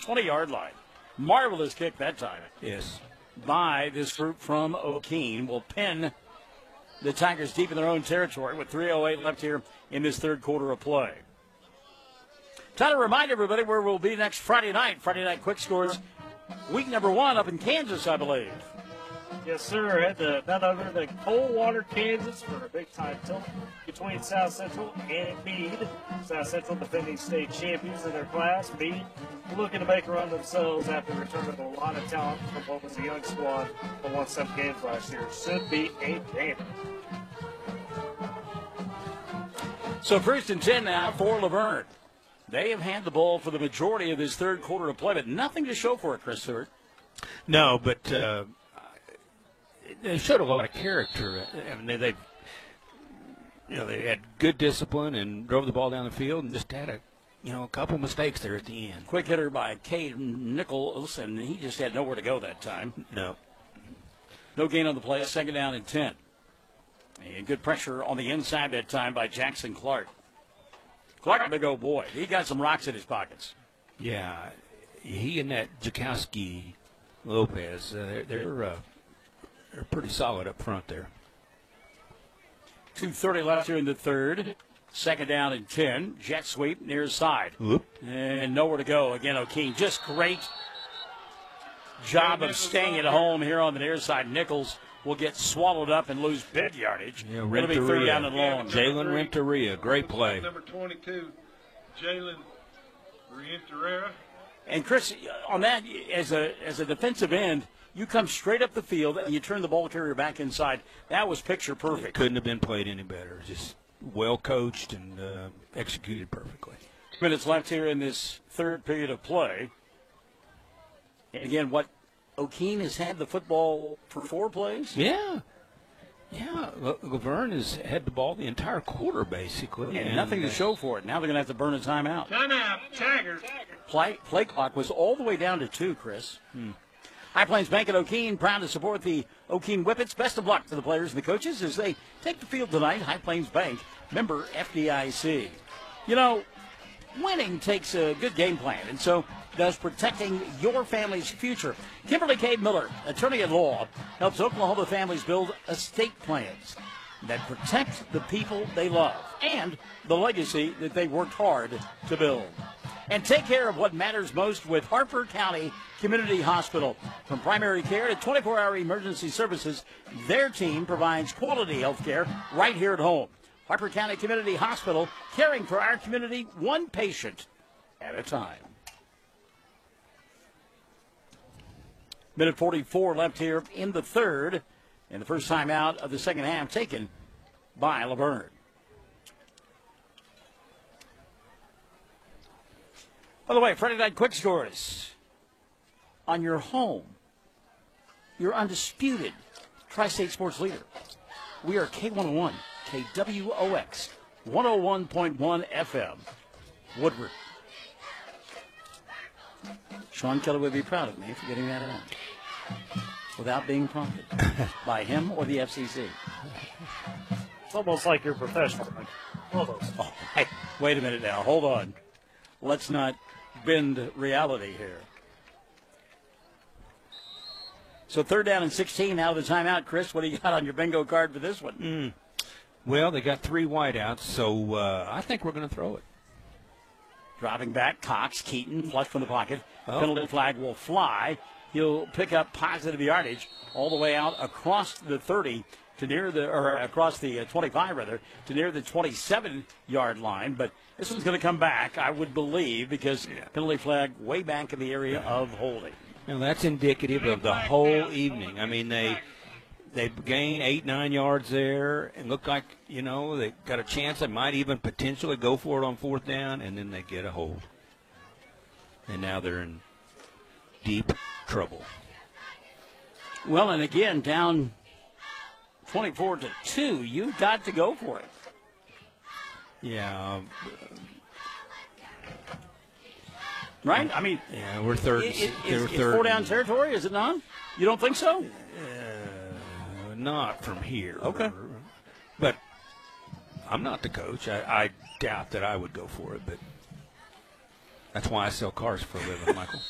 20-yard line. Marvelous kick that time. Yes. By this group from O'Keene will pin the Tigers deep in their own territory with 3:08 left here in this third quarter of play. Time to remind everybody where we'll be next Friday night. Friday Night Quick Scores, week number 1 up in Kansas, I believe. Yes, sir. At none other than Coldwater, Kansas, for a big-time tilt between South Central and Meade. South Central defending state champions in their class. Meade looking to make a run themselves after returning a lot of talent from what was a young squad that won 7 games last year. Should be a game. So first and 10 now for Laverne. They have had the ball for the majority of this third quarter of play, but nothing to show for it, Chris Stewart. No, but they showed a lot of character. I mean, they had good discipline and drove the ball down the field, and just had a couple mistakes there at the end. Quick hitter by Cade Nichols, and he just had nowhere to go that time. No gain on the play. Second down and 10. And good pressure on the inside that time by Jackson Clark. Clark, a big old boy. He got some rocks in his pockets. Yeah, he and that Jakowski Lopez, they're pretty solid up front there. 2:30 left here in the third. Second down and 10. Jet sweep near his side. Whoop. And nowhere to go. Again, O'Keene, just great job of staying at home here on the near side. Nichols will get swallowed up and lose big yardage. Yeah, it'll be 3rd down and long. Jalen Renteria, great play. Number 22, Jalen Renteria. And Chris, on that, as a defensive end, you come straight up the field and you turn the ball carrier back inside. That was picture perfect. It couldn't have been played any better. Just well coached and executed perfectly. 2 minutes left here in this third period of play. And again, O'Keene has had the football for 4 plays? Yeah. Laverne has had the ball the entire quarter, basically. And nothing to show for it. Now they're going to have to burn a timeout. Timeout, Tigers. Play clock was all the way down to 2, Chris. High Plains Bank at O'Keene, proud to support the O'Keene Whippets. Best of luck to the players and the coaches as they take the field tonight. High Plains Bank, member FDIC. You know, winning takes a good game plan, and so does protecting your family's future. Kimberly K. Miller, attorney at law, helps Oklahoma families build estate plans that protect the people they love and the legacy that they worked hard to build. And take care of what matters most with Harper County Community Hospital. From primary care to 24-hour emergency services, their team provides quality health care right here at home. Harper County Community Hospital, caring for our community one patient at a time. Minute 44 left here in the third, and the first time out of the second half taken by Laverne. By the way, Friday Night Quick Scores on your home, your undisputed Tri-State Sports leader. We are K101, KWOX, 101.1 FM, Woodward. Sean Kelly would be proud of me for getting that out without being prompted by him or the FCC. It's almost like you're professional. Almost. Oh, hey, wait a minute now. Hold on. Let's not bend reality here. So 3rd down and 16 out of the timeout. Chris, what do you got on your bingo card for this one? Well, they got 3 wideouts, so I think we're going to throw it. Dropping back, Cox, Keaton, flush from the pocket. Penalty flag will fly. He'll pick up positive yardage all the way out across the 30 to near across the 25 rather, to near the 27-yard line. But this one's going to come back, I would believe, because penalty flag way back in the area of holding. Now that's indicative of the whole evening. I mean, they gained 8-9 yards there and look like, they got a chance. They might even potentially go for it on 4th down, and then they get a hold. And now they're in deep trouble. Well, and again, down 24-2, you've got to go for it. Yeah. Right? I mean, yeah, we're third. It's 4 down territory, is it not? You don't think so? Not from here. Okay. But I'm not the coach. I doubt that I would go for it, but that's why I sell cars for a living, Michael.